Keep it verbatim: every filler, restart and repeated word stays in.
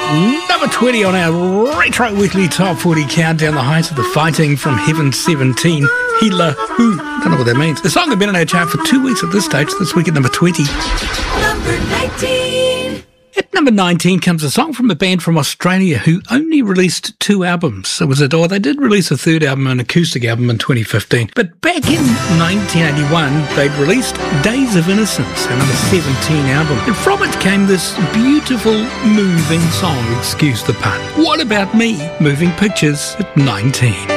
Number twenty on our Retro Weekly Top forty Countdown, the heights of the fighting from Heaven seventeen, Hila Who. Don't know what that means. The song had been on our chart for two weeks at this stage, this week at number twenty. Number nineteen. At number nineteen comes a song from a band from Australia who only released two albums. So was it, or they did release a third album, an acoustic album in twenty fifteen. But back in nineteen eighty-one, they'd released Days of Innocence, their number seventeen album. And from it came this beautiful, moving song, excuse the pun. What About Me? Moving Pictures at nineteen.